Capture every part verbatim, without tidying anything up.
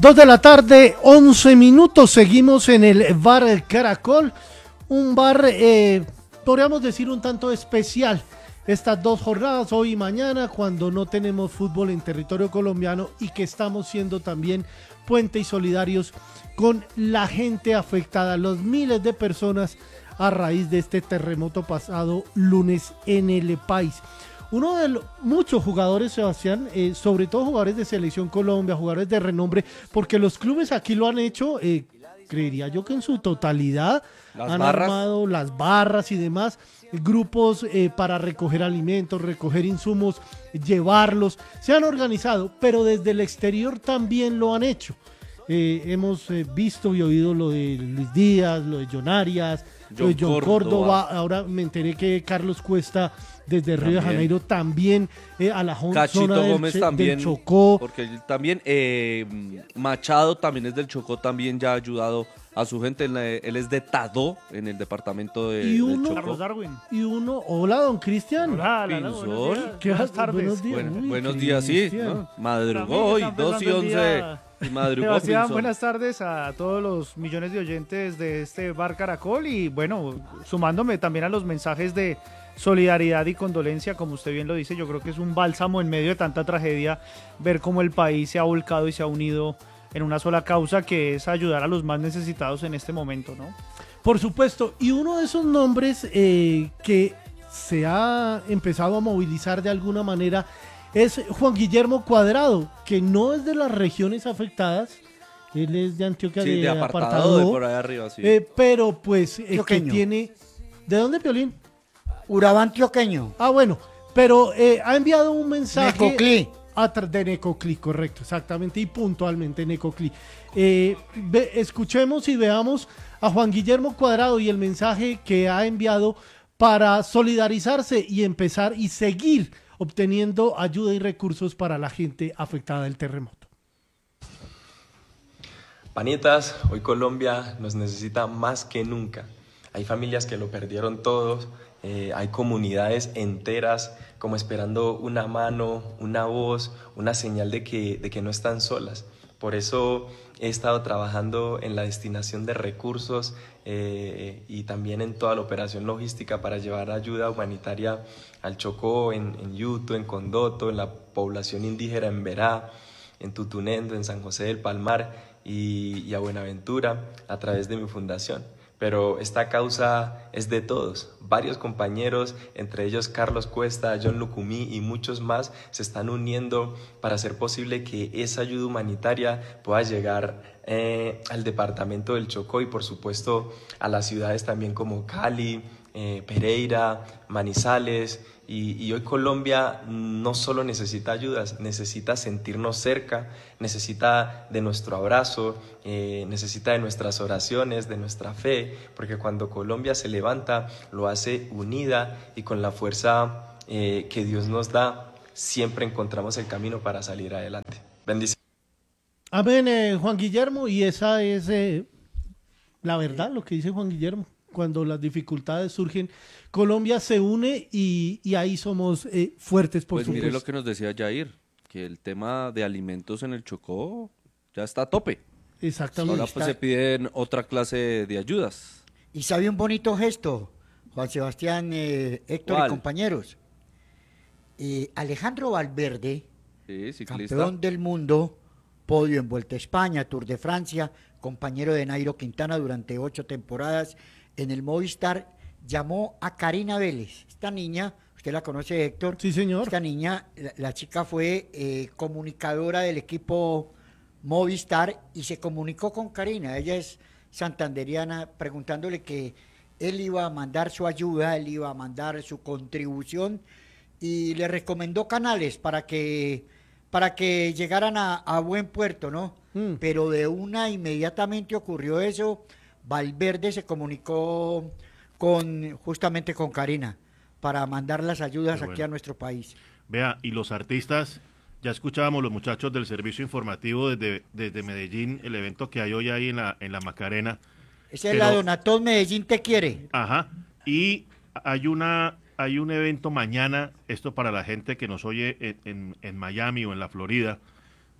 Dos de la tarde, once minutos, seguimos en el Bar El Caracol, un bar, eh, podríamos decir un tanto especial, estas dos jornadas, hoy y mañana, cuando no tenemos fútbol en territorio colombiano y que estamos siendo también puente y solidarios con la gente afectada, los miles de personas a raíz de este terremoto pasado lunes en el país. Uno de los, muchos jugadores, Sebastián, eh, sobre todo jugadores de Selección Colombia, jugadores de renombre, porque los clubes aquí lo han hecho, eh, creería yo que en su totalidad, las han barras. armado las barras y demás, grupos eh, para recoger alimentos, recoger insumos, llevarlos, se han organizado, pero desde el exterior también lo han hecho. Eh, hemos eh, visto y oído lo de Luis Díaz, lo de John Arias, John lo de John Córdoba. Córdoba, ahora me enteré que Carlos Cuesta desde Río de Janeiro también, eh, a la Cachito zona del, Gómez del también, Chocó. porque él también, eh, Machado también es del Chocó, también ya ha ayudado a su gente, él, él es de Tadó, en el departamento de, y uno, del Chocó. Carlos Darwin. Y uno, hola don Cristian. Hola, hola, hola, Pinzón. buenos días. ¿Qué Buenas haces? tardes. Buenos días. Bueno, Uy, buenos días, sí, Cristian. ¿no? Madrugó Para mí hoy, que está dos y empezando el once, día. y madrugó Sebastián, Pinzón. buenas tardes a todos los millones de oyentes de este Bar Caracol y bueno, sumándome también a los mensajes de solidaridad y condolencia, como usted bien lo dice, yo creo que es un bálsamo en medio de tanta tragedia ver cómo el país se ha volcado y se ha unido en una sola causa, que es ayudar a los más necesitados en este momento, ¿no? Por supuesto, y uno de esos nombres eh, que se ha empezado a movilizar de alguna manera es Juan Guillermo Cuadrado, que no es de las regiones afectadas, él es de Antioquia, Sí, de, de apartado, apartado de por ahí arriba, sí. eh, pero pues eh, que Antioqueño. tiene... ¿De dónde, Piolín? Urabá antioqueño. Ah, bueno, pero eh, ha enviado un mensaje... Necoclí. A tra- de Necoclí, correcto, exactamente, y puntualmente Necoclí. Eh, ve, escuchemos y veamos a Juan Guillermo Cuadrado y el mensaje que ha enviado para solidarizarse y empezar y seguir obteniendo ayuda y recursos para la gente afectada del terremoto. Panitas, hoy Colombia nos necesita más que nunca. Hay familias que lo perdieron todos, eh, hay comunidades enteras como esperando una mano, una voz, una señal de que, de que no están solas. Por eso he estado trabajando en la destinación de recursos eh, y también en toda la operación logística para llevar ayuda humanitaria al Chocó, en, en Yuto, en Condoto, en la población indígena en Verá, en Tutunendo, en San José del Palmar y, y a Buenaventura a través de mi fundación. Pero esta causa es de todos. Varios compañeros, entre ellos Carlos Cuesta, John Lucumí y muchos más, se están uniendo para hacer posible que esa ayuda humanitaria pueda llegar eh, al departamento del Chocó y por supuesto a las ciudades también como Cali, eh, Pereira, Manizales. Y, y hoy Colombia no solo necesita ayudas, necesita sentirnos cerca, necesita de nuestro abrazo, eh, necesita de nuestras oraciones, de nuestra fe, porque cuando Colombia se levanta, lo hace unida y con la fuerza eh, que Dios nos da, siempre encontramos el camino para salir adelante. Bendiciones. Amén, eh, Juan Guillermo, y esa es eh, la verdad, lo que dice Juan Guillermo. Cuando las dificultades surgen, Colombia se une y, y ahí somos eh, fuertes, por Pues supuesto. mire lo que nos decía Jair, que el tema de alimentos en el Chocó ya está a tope. Exactamente. Ahora pues se piden otra clase de ayudas. Y sabe un bonito gesto, Juan Sebastián, eh, Héctor ¿Cuál? y compañeros. Eh, Alejandro Valverde, Sí, ciclista. campeón del mundo, podio en Vuelta a España, Tour de Francia, compañero de Nairo Quintana durante ocho temporadas en el Movistar, llamó a Karina Vélez. Esta niña, usted la conoce, Héctor. Sí, señor. Esta niña, la, la chica fue eh, comunicadora del equipo Movistar y se comunicó con Karina. Ella es santanderiana, preguntándole que él iba a mandar su ayuda, él iba a mandar su contribución y le recomendó canales para que, para que llegaran a, a buen puerto, ¿no? Mm. Pero de una inmediatamente ocurrió eso. Valverde se comunicó con justamente con Karina para mandar las ayudas bueno. aquí a nuestro país. Vea, y los artistas, ya escuchábamos los muchachos del servicio informativo desde, desde Medellín, el evento que hay hoy ahí en la, en la Macarena. Esa es la Donatón Medellín Te Quiere. Ajá, y hay una hay un evento mañana, esto para la gente que nos oye en, en, en Miami o en la Florida,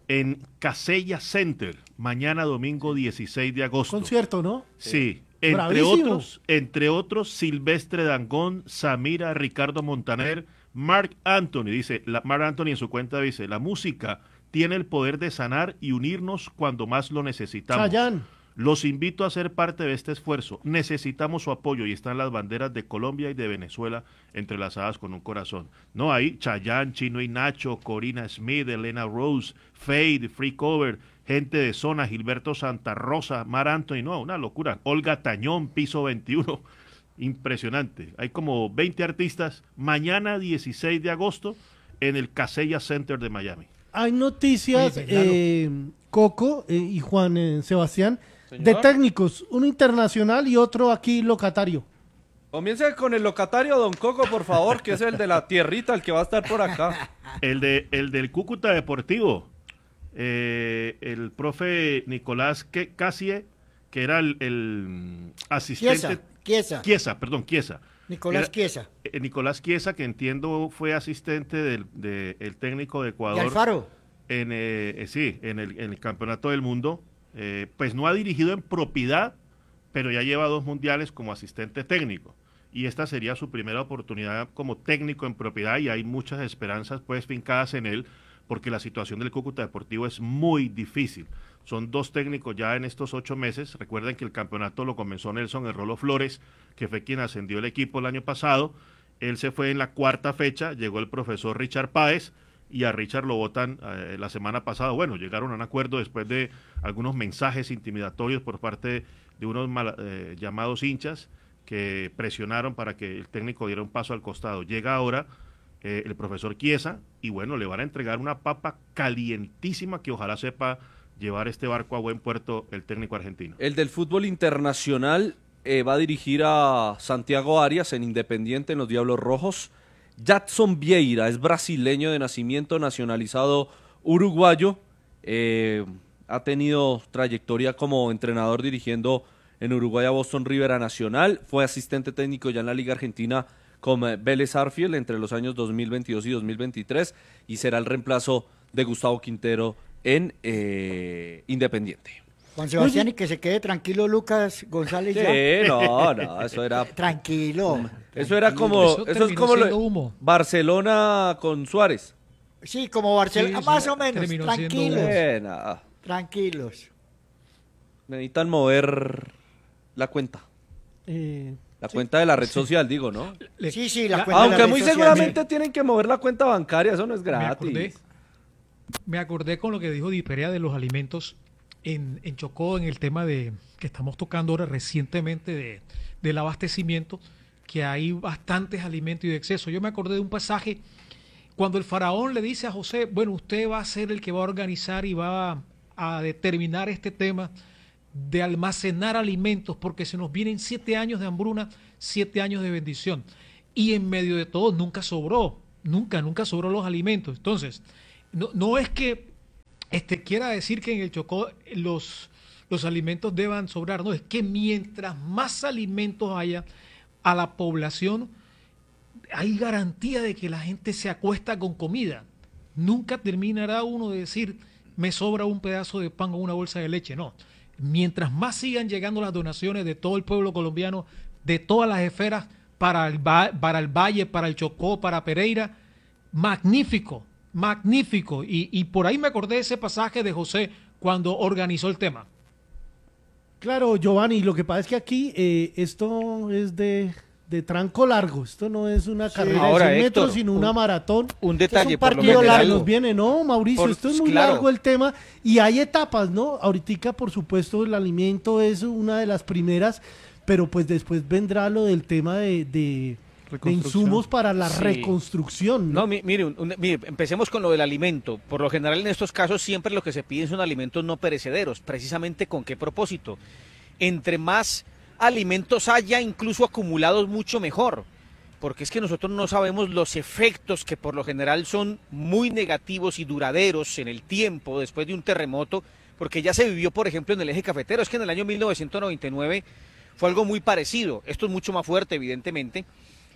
en Casella Center, mañana domingo dieciséis de agosto. Concierto, ¿no? Sí, entre Bravísimo. otros, entre otros, Silvestre Dangond, Samira, Ricardo Montaner, Marc Anthony, dice, la, Marc Anthony en su cuenta dice, la música tiene el poder de sanar y unirnos cuando más lo necesitamos. Chayanne. Los invito a ser parte de este esfuerzo. Necesitamos su apoyo y están las banderas de Colombia y de Venezuela entrelazadas con un corazón. No, hay Chayanne, Chino y Nacho, Corina Smith, Elena Rose, Fade, Free Cover, gente de Zona, Gilberto Santa Rosa, Mar Anthony, no, una locura. Olga Tañón, Piso veintiuno, impresionante. Hay como veinte artistas. Mañana dieciséis de agosto en el Casella Center de Miami. Hay noticias, Oye, claro. eh, Coco eh, y Juan eh, Sebastián, Señor. de técnicos, uno internacional y otro aquí locatario. Comience con el locatario, don Coco, por favor, que es el de la tierrita, el que va a estar por acá. El, de, el del Cúcuta Deportivo, eh, el profe Nicolás Que- Casie, que era el, el asistente... Chiesa, Chiesa. Chiesa, perdón, Chiesa. Nicolás Era- Chiesa. eh, Nicolás Chiesa, que entiendo fue asistente del de, el técnico de Y Ecuador. Alfaro. En, eh, eh, sí, en el, en el Campeonato del Mundo. Eh, pues no ha dirigido en propiedad, pero ya lleva dos mundiales como asistente técnico. Y esta sería su primera oportunidad como técnico en propiedad y hay muchas esperanzas pues fincadas en él porque la situación del Cúcuta Deportivo es muy difícil. Son dos técnicos ya en estos ocho meses. Recuerden que el campeonato lo comenzó Nelson El Rolo Flores, que fue quien ascendió el equipo el año pasado. Él se fue en la cuarta fecha, llegó el profesor Richard Páez y a Richard lo votan eh, la semana pasada. Bueno, llegaron a un acuerdo después de algunos mensajes intimidatorios por parte de unos mal, eh, llamados hinchas que presionaron para que el técnico diera un paso al costado. Llega ahora eh, el profesor Chiesa y bueno, le van a entregar una papa calientísima que ojalá sepa llevar este barco a buen puerto el técnico argentino. El del fútbol internacional eh, va a dirigir a Santiago Arias en Independiente en los Diablos Rojos. Jadson Vieira es brasileño de nacimiento, nacionalizado uruguayo. Eh, ha tenido trayectoria como entrenador dirigiendo en Uruguay a Boston River a Nacional. Fue asistente técnico ya en la Liga Argentina con eh, Vélez Arfield entre los años dos mil veintidós y dos mil veintitrés y será el reemplazo de Gustavo Quintero en eh, Independiente. Juan Sebastián, y que se quede tranquilo Lucas González ya. Sí, no, no, eso era... Tranquilo. Eso era como, Eso eso es terminó como lo de siendo humo. Barcelona con Suárez. Sí, como Barcelona, Sí, más sí, o menos. terminó siendo Tranquilos. humo. Eh, nada. Tranquilos. Necesitan mover la cuenta. Eh, La cuenta de la red social, digo, ¿no? Le- Sí, sí, la Ya, cuenta de Aunque la muy red social. seguramente tienen que mover la cuenta bancaria, eso no es me acordé, gratis. me acordé con lo que dijo Di Perea de los alimentos en, en Chocó, en el tema de que estamos tocando ahora recientemente de, del abastecimiento, que hay bastantes alimentos y de exceso. Yo me acordé de un pasaje cuando el faraón le dice a José, bueno, usted va a ser el que va a organizar y va a, a determinar este tema de almacenar alimentos, porque se nos vienen siete años de hambruna, siete años de bendición. Y en medio de todo nunca sobró, nunca, nunca sobró los alimentos. Entonces, no, no es que este, quiera decir que en el Chocó los, los alimentos deban sobrar, no, es que mientras más alimentos haya a la población, hay garantía de que la gente se acuesta con comida. Nunca terminará uno de decir, me sobra un pedazo de pan o una bolsa de leche, no. Mientras más sigan llegando las donaciones de todo el pueblo colombiano, de todas las esferas, para el, para el Valle, para el Chocó, para Pereira, magnífico, magnífico. Y, y por ahí me acordé de ese pasaje de José cuando organizó el tema. claro, Giovanni, lo que pasa es que aquí eh, esto es de, de tranco largo. Esto no es una carrera Ahora, de cien Héctor, metros, sino un- una maratón. Un Esto es detalle, un por lo partido Lo que general, nos viene, ¿no, Mauricio? Por- Esto es muy claro. largo el tema y hay etapas, ¿no? Ahorita, por supuesto, el alimento es una de las primeras, pero pues después vendrá lo del tema de, de, de insumos para la Sí. reconstrucción. No, ¿no? mi- mire, un- un- mire, empecemos con lo del alimento. Por lo general en estos casos siempre lo que se piden son alimentos no perecederos. Precisamente con qué propósito. Entre más alimentos haya, incluso acumulados, mucho mejor. Porque es que nosotros no sabemos los efectos que por lo general son muy negativos y duraderos en el tiempo después de un terremoto, porque ya se vivió, por ejemplo, en el eje cafetero. Es que en el año mil novecientos noventa y nueve fue algo muy parecido. Esto es mucho más fuerte, evidentemente.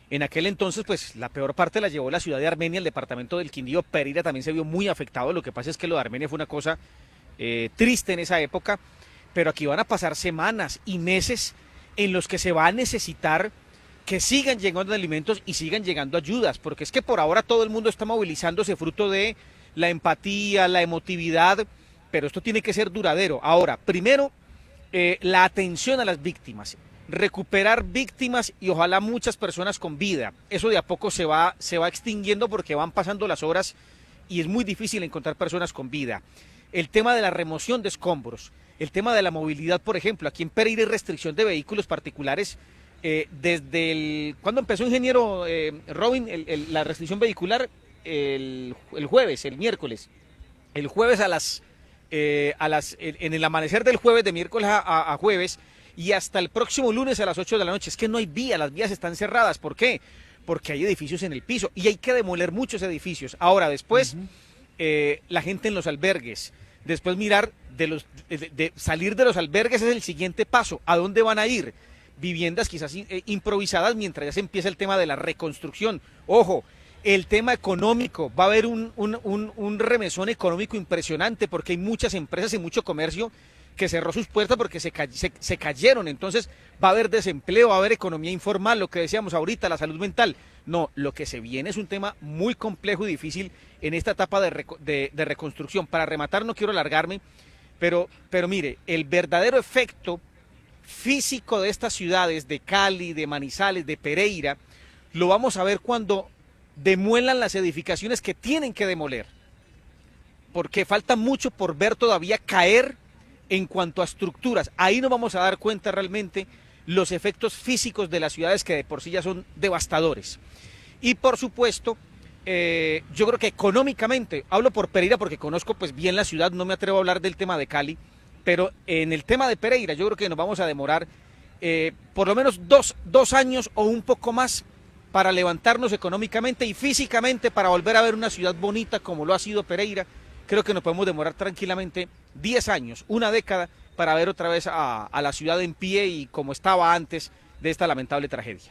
En aquel entonces, pues la peor parte la llevó la ciudad de Armenia, el departamento del Quindío. Pereira también se vio muy afectado. Lo que pasa es que lo de Armenia fue una cosa eh, triste en esa época, pero aquí van a pasar semanas y meses en los que se va a necesitar que sigan llegando alimentos y sigan llegando ayudas, porque es que por ahora todo el mundo está movilizándose fruto de la empatía, la emotividad, pero esto tiene que ser duradero. Ahora, primero, eh, la atención a las víctimas. Recuperar víctimas y ojalá muchas personas con vida. Eso de a poco se va, se va extinguiendo porque van pasando las horas y es muy difícil encontrar personas con vida. El tema de la remoción de escombros, el tema de la movilidad, por ejemplo, aquí en Pereira hay restricción de vehículos particulares eh, desde el... ¿Cuándo empezó, ingeniero eh, Robin, el, el, la restricción vehicular? El, el jueves, el miércoles. El jueves a las... Eh, a las en el amanecer del jueves, de miércoles a, a, a jueves, y hasta el próximo lunes a las ocho de la noche. Es que no hay vía, las vías están cerradas. ¿Por qué? Porque hay edificios en el piso y hay que demoler muchos edificios. Ahora, después, uh-huh. eh, la gente en los albergues. Después mirar, de los de, de salir de los albergues es el siguiente paso. ¿A dónde van a ir? Viviendas quizás eh, improvisadas mientras ya se empieza el tema de la reconstrucción. Ojo, el tema económico. Va a haber un, un, un, un remesón económico impresionante porque hay muchas empresas y mucho comercio que cerró sus puertas porque se, se, se cayeron. Entonces va a haber desempleo, va a haber economía informal, lo que decíamos ahorita, la salud mental. No, lo que se viene es un tema muy complejo y difícil en esta etapa de, de, de reconstrucción. Para rematar, no quiero alargarme, pero, pero mire, el verdadero efecto físico de estas ciudades, de Cali, de Manizales, de Pereira, lo vamos a ver cuando demuelan las edificaciones que tienen que demoler, porque falta mucho por ver todavía caer en cuanto a estructuras. Ahí nos vamos a dar cuenta realmente los efectos físicos de las ciudades que de por sí ya son devastadores. Y por supuesto, eh, yo creo que económicamente, hablo por Pereira porque conozco pues bien la ciudad, no me atrevo a hablar del tema de Cali, pero en el tema de Pereira yo creo que nos vamos a demorar eh, por lo menos dos, dos años o un poco más para levantarnos económicamente y físicamente para volver a ver una ciudad bonita como lo ha sido Pereira. Creo que nos podemos demorar tranquilamente diez años, una década, para ver otra vez a, a la ciudad en pie y como estaba antes de esta lamentable tragedia.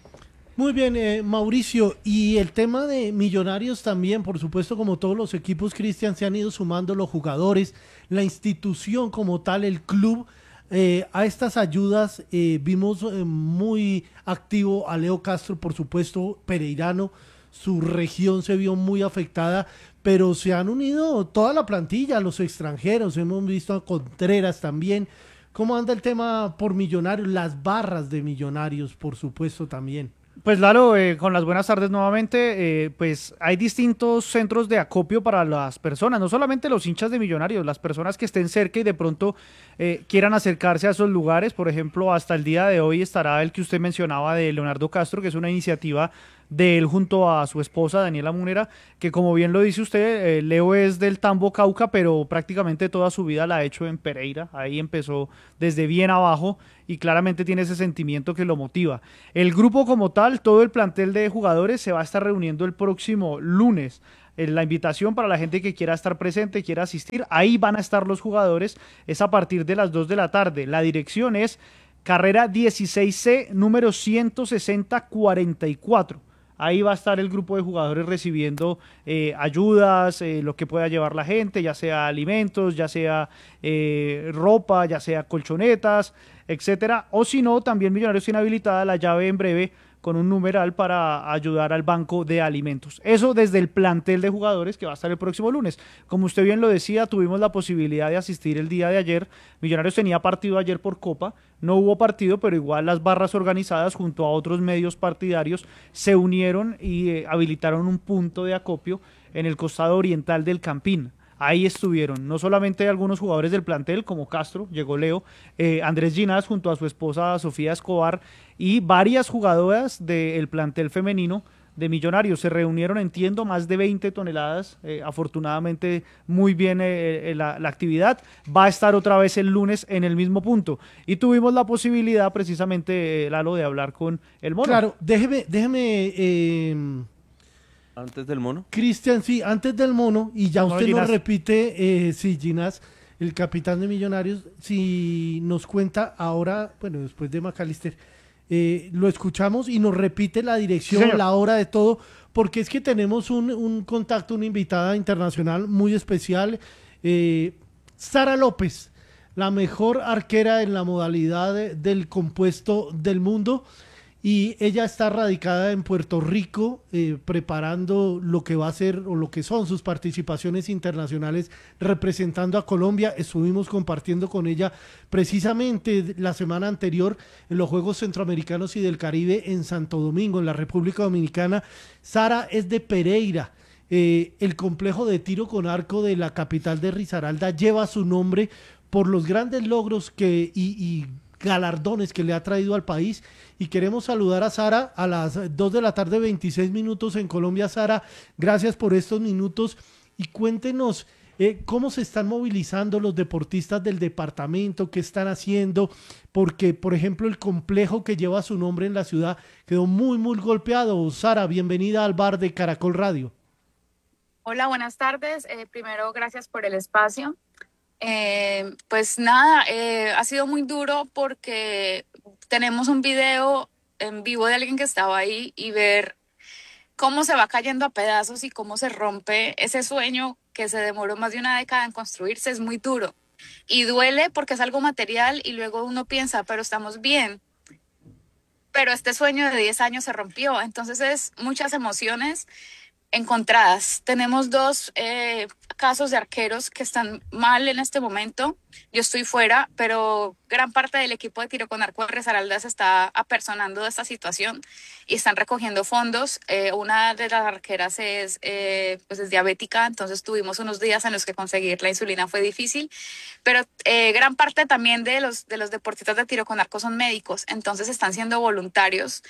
Muy bien, eh, Mauricio, y el tema de Millonarios también, por supuesto, como todos los equipos, Cristian, se han ido sumando los jugadores, la institución como tal, el club, eh, a estas ayudas. Eh, vimos eh, muy activo a Leo Castro, por supuesto, pereirano, su región se vio muy afectada, pero se han unido toda la plantilla, los extranjeros, hemos visto a Contreras también. ¿Cómo anda el tema por Millonarios? Las barras de Millonarios, por supuesto, también. Pues Lalo, eh, con las buenas tardes nuevamente, eh, pues hay distintos centros de acopio para las personas, no solamente los hinchas de Millonarios, las personas que estén cerca y de pronto eh, quieran acercarse a esos lugares. Por ejemplo, hasta el día de hoy estará el que usted mencionaba de Leonardo Castro, que es una iniciativa de él junto a su esposa Daniela Munera, que como bien lo dice usted, eh, Leo es del Tambo, Cauca, pero prácticamente toda su vida la ha hecho en Pereira. Ahí empezó desde bien abajo y claramente tiene ese sentimiento que lo motiva. El grupo como tal, todo el plantel de jugadores se va a estar reuniendo el próximo lunes. La invitación para la gente que quiera estar presente, quiera asistir, ahí van a estar los jugadores, es a partir de las dos de la tarde. La dirección es carrera dieciséis C, número ciento sesenta cuarenta y cuatro. Ahí va a estar el grupo de jugadores recibiendo eh, ayudas, eh, lo que pueda llevar la gente, ya sea alimentos, ya sea eh, ropa, ya sea colchonetas, etcétera. O si no, también Millonarios tiene habilitada la llave en breve con un numeral para ayudar al banco de alimentos. Eso desde el plantel de jugadores que va a estar el próximo lunes. Como usted bien lo decía, tuvimos la posibilidad de asistir el día de ayer. Millonarios tenía partido ayer por Copa, no hubo partido, pero igual las barras organizadas junto a otros medios partidarios se unieron y eh, habilitaron un punto de acopio en el costado oriental del Campín. Ahí estuvieron, no solamente algunos jugadores del plantel, como Castro, llegó Leo, eh, Andrés Ginás junto a su esposa Sofía Escobar y varias jugadoras del plantel femenino de Millonarios. Se reunieron, entiendo, más de veinte toneladas, eh, afortunadamente muy bien eh, eh, la, la actividad. Va a estar otra vez el lunes en el mismo punto. Y tuvimos la posibilidad precisamente, eh, Lalo, de hablar con el Mono. Claro, déjeme... déjeme eh... Antes del Mono. Cristian, sí, antes del Mono, y ya usted nos repite, eh, sí, Ginás, el capitán de Millonarios, si nos cuenta ahora, bueno, después de McAllister, eh, lo escuchamos y nos repite la dirección, Sí, la hora de todo, porque es que tenemos un, un contacto, una invitada internacional muy especial, eh, Sara López, la mejor arquera en la modalidad de, del compuesto del mundo, y ella está radicada en Puerto Rico, eh, preparando lo que va a ser o lo que son sus participaciones internacionales representando a Colombia. Estuvimos compartiendo con ella precisamente la semana anterior en los Juegos Centroamericanos y del Caribe en Santo Domingo, en la República Dominicana. Sara es de Pereira. Eh, el complejo de tiro con arco de la capital de Risaralda lleva su nombre por los grandes logros que y, y galardones que le ha traído al país, y queremos saludar a Sara a las dos de la tarde, veintiséis minutos en Colombia. Sara, gracias por estos minutos y cuéntenos eh, cómo se están movilizando los deportistas del departamento, qué están haciendo, porque por ejemplo el complejo que lleva su nombre en la ciudad quedó muy muy golpeado. Sara, bienvenida al bar de Caracol Radio. Hola, buenas tardes. Eh, primero, gracias por el espacio. Eh, pues nada, eh, ha sido muy duro porque tenemos un video en vivo de alguien que estaba ahí, y ver cómo se va cayendo a pedazos y cómo se rompe ese sueño que se demoró más de una década en construirse es muy duro. Y duele porque es algo material y luego uno piensa, pero estamos bien. Pero este sueño de diez años se rompió, entonces es muchas emociones encontradas. Tenemos dos eh, casos de arqueros que están mal en este momento. Yo estoy fuera, pero gran parte del equipo de tiro con arco de Risaralda se está apersonando de esta situación y están recogiendo fondos. Eh, una de las arqueras es, eh, pues es diabética, entonces tuvimos unos días en los que conseguir la insulina fue difícil, pero eh, gran parte también de los, de los deportistas de tiro con arco son médicos, entonces están siendo voluntarios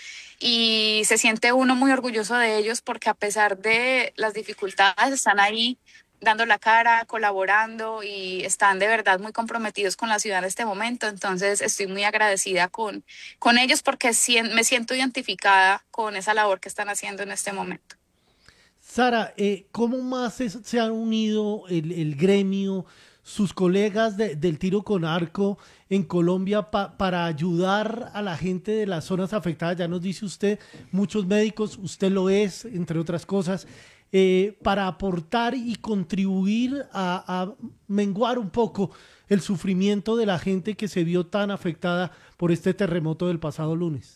y se siente uno muy orgulloso de ellos porque a pesar de las dificultades están ahí dando la cara, colaborando, y están de verdad muy comprometidos con la ciudad en este momento. Entonces estoy muy agradecida con, con ellos porque me siento identificada con esa labor que están haciendo en este momento. Sara, eh, ¿cómo más es, se han unido el, el gremio, sus colegas de, del tiro con arco en Colombia pa, para ayudar a la gente de las zonas afectadas? Ya nos dice usted, muchos médicos, usted lo es, entre otras cosas. Eh, para aportar y contribuir a, a menguar un poco el sufrimiento de la gente que se vio tan afectada por este terremoto del pasado lunes.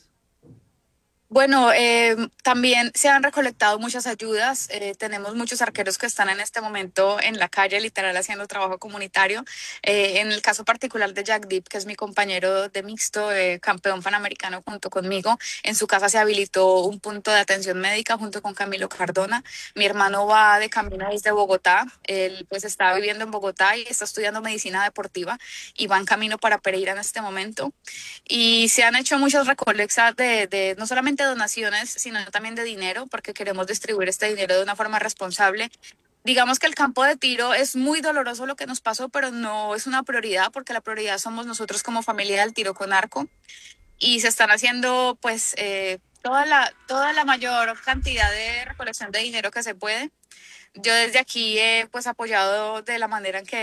Bueno, eh, también se han recolectado muchas ayudas. Eh, tenemos muchos arqueros que están en este momento en la calle, literal, haciendo trabajo comunitario. Eh, en el caso particular de Jack Deep, que es mi compañero de mixto, eh, campeón panamericano junto conmigo, en su casa se habilitó un punto de atención médica junto con Camilo Cardona. Mi hermano va de camino desde Bogotá. Él pues está viviendo en Bogotá y está estudiando medicina deportiva y va en camino para Pereira en este momento. Y se han hecho muchas recolectas de, de no solamente donaciones, sino también de dinero, porque queremos distribuir este dinero de una forma responsable. Digamos que el campo de tiro es muy doloroso lo que nos pasó, pero no es una prioridad, porque la prioridad somos nosotros como familia del tiro con arco, y se están haciendo pues eh, toda la, toda la mayor cantidad de recolección de dinero que se puede. Yo desde aquí he pues apoyado de la manera en que